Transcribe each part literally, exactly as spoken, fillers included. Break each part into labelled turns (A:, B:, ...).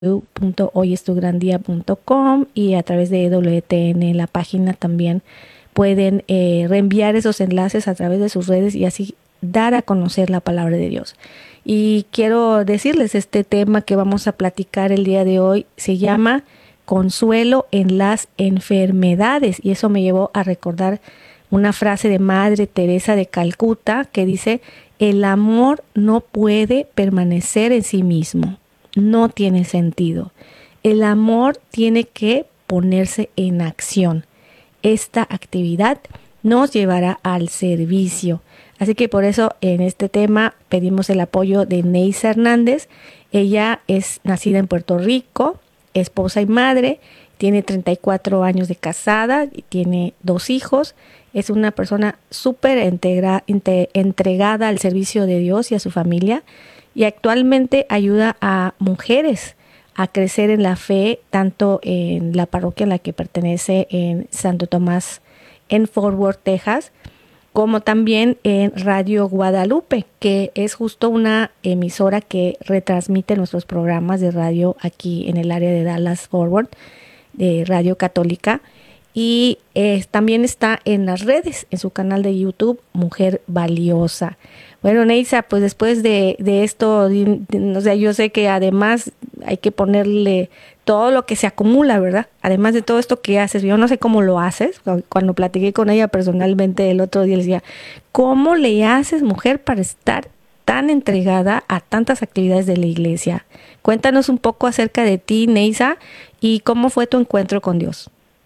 A: punto hoy es tu gran día punto com y a través de W T N, la página también pueden eh, reenviar esos enlaces a través de sus redes y así dar a conocer la palabra de Dios. Y quiero decirles, este tema que vamos a platicar el día de hoy se llama Consuelo en las enfermedades, y eso me llevó a recordar una frase de Madre Teresa de Calcuta que dice: el amor no puede permanecer en sí mismo, no tiene sentido. El amor tiene que ponerse en acción. Esta actividad nos llevará al servicio. Así que por eso en este tema pedimos el apoyo de Neisa Hernández. Ella es nacida en Puerto Rico, esposa y madre, tiene treinta y cuatro años de casada y tiene dos hijos. Es una persona súper entregada al servicio de Dios y a su familia, y actualmente ayuda a mujeres a crecer en la fe, tanto en la parroquia en la que pertenece en Santo Tomás, en Fort Worth, Texas, como también en Radio Guadalupe, que es justo una emisora que retransmite nuestros programas de radio aquí en el área de Dallas, Fort Worth, de Radio Católica. Y eh, también está en las redes, en su canal de YouTube, Mujer Valiosa. Bueno, Neisa, pues después de, de esto, o sea, yo sé que además hay que ponerle todo lo que se acumula, ¿verdad? Además de todo esto que haces, yo no sé cómo lo haces. Cuando platiqué con ella personalmente el otro día, le decía, ¿cómo le haces, mujer, para estar tan entregada a tantas actividades de la iglesia? Cuéntanos un poco acerca de ti, Neisa, y cómo fue tu encuentro con Dios.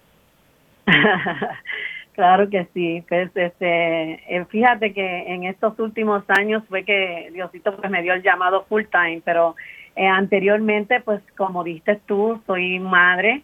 B: Claro que sí, pues este, eh, fíjate que en estos últimos años fue que Diosito pues me dio el llamado full time, pero eh, anteriormente, pues como dices tú, soy madre,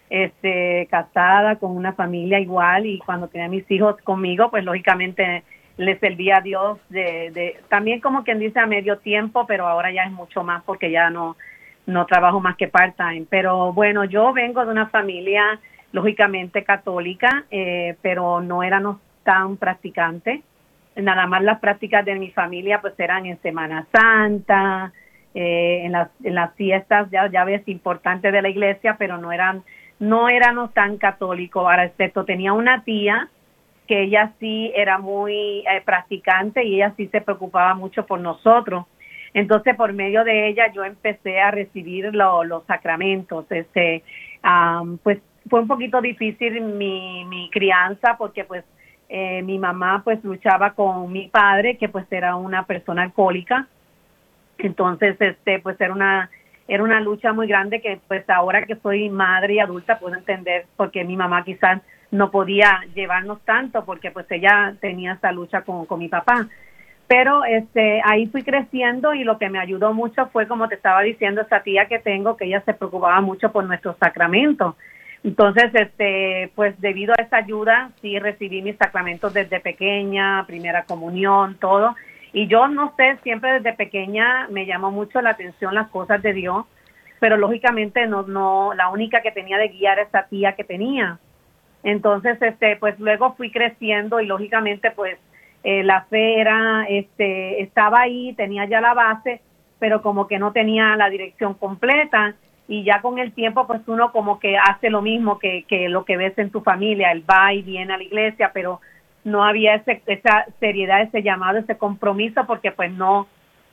B: este, casada con una familia igual, y cuando tenía mis hijos conmigo, pues lógicamente le servía a Dios de, de, también como quien dice a medio tiempo, pero ahora ya es mucho más porque ya no, no trabajo más que part time. Pero bueno, yo vengo de una familia lógicamente católica, eh, pero no éramos tan practicantes. Nada más las prácticas de mi familia pues eran en Semana Santa, eh, en las en las fiestas, ya, ya ves, importantes de la iglesia, pero no eran no éramos tan católicos. Ahora, excepto tenía una tía que ella sí era muy eh, practicante, y ella sí se preocupaba mucho por nosotros. Entonces, por medio de ella, yo empecé a recibir lo, los sacramentos. Este, um, pues fue un poquito difícil mi, mi crianza, porque pues eh, mi mamá pues luchaba con mi padre, que pues era una persona alcohólica. Entonces, este, pues era una era una lucha muy grande, que pues ahora que soy madre y adulta puedo entender por qué mi mamá quizás no podía llevarnos tanto, porque pues ella tenía esa lucha con, con mi papá. Pero este ahí fui creciendo, y lo que me ayudó mucho fue, como te estaba diciendo, esa tía que tengo, que ella se preocupaba mucho por nuestros sacramentos. Entonces, este, pues debido a esa ayuda, sí recibí mis sacramentos desde pequeña, primera comunión, todo. Y yo no sé, siempre desde pequeña me llamó mucho la atención las cosas de Dios, pero lógicamente no, no, la única que tenía de guía era esa tía que tenía. Entonces, este, pues luego fui creciendo, y lógicamente, pues eh, la fe era, este, estaba ahí, tenía ya la base, pero como que no tenía la dirección completa. Y ya con el tiempo, pues uno como que hace lo mismo que, que lo que ves en tu familia, él va y viene a la iglesia, pero no había ese, esa seriedad, ese llamado, ese compromiso, porque pues no,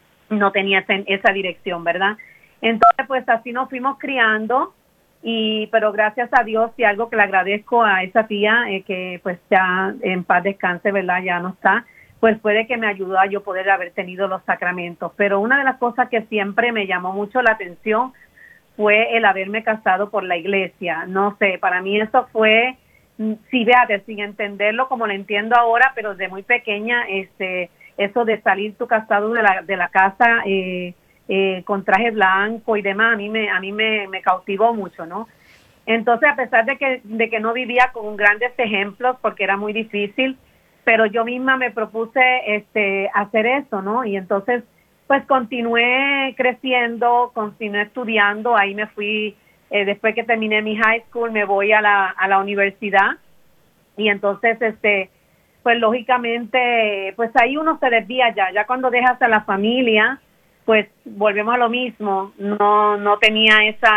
B: no tenía ese, esa dirección, ¿verdad? Entonces, pues así nos fuimos criando, y pero gracias a Dios, y algo que le agradezco a esa tía, eh, que pues ya en paz descanse, ¿verdad? Ya no está, pues puede que me ayudó a yo poder haber tenido los sacramentos. Pero una de las cosas que siempre me llamó mucho la atención fue el haberme casado por la iglesia. No sé, para mí eso fue, sí, véate, sin entenderlo como lo entiendo ahora, pero desde muy pequeña, este, eso de salir tu casado de la, de la casa eh, eh, con traje blanco y demás, a mí me, a mí me, me cautivó mucho, ¿no? Entonces, a pesar de que, de que no vivía con grandes ejemplos, porque era muy difícil, pero yo misma me propuse este, hacer eso, ¿no? Y entonces, pues continué creciendo, continué estudiando, ahí me fui, eh, después que terminé mi high school, me voy a la, a la universidad, y entonces, este, pues lógicamente, pues ahí uno se desvía ya, ya cuando dejas a la familia, pues volvemos a lo mismo, no no tenía esa